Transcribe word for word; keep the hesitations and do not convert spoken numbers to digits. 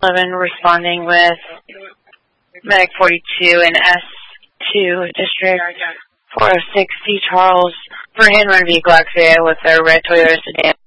eleven responding with Medic forty-two in S two District four oh six C Charles for hand run vehicle accident with a red Toyota sedan.